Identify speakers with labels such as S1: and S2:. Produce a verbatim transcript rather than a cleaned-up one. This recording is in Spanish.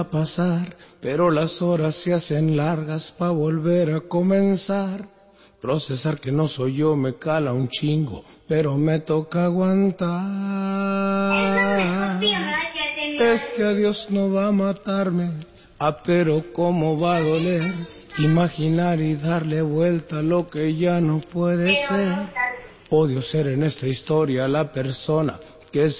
S1: a pasar, pero las horas se hacen largas pa' volver a comenzar. Procesar que no soy yo me cala un chingo, pero me toca aguantar. Este adiós no va a matarme, ah, pero cómo va a doler. Imaginar y darle vuelta a lo que ya no puede ser. Odio ser en esta historia la persona que